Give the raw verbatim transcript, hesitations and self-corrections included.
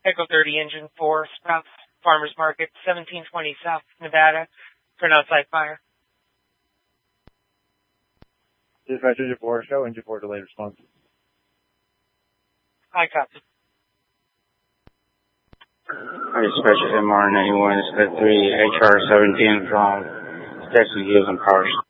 Echo thirty, Engine four, Sprouts Farmers Market, seventeen twenty South Nevada, for an outside fire. Dispatch Engine four, show Engine four delayed response. High copy. Hi, Dispatch M R ninety-one, Spec three, H R seventeen from Texas Hills and Power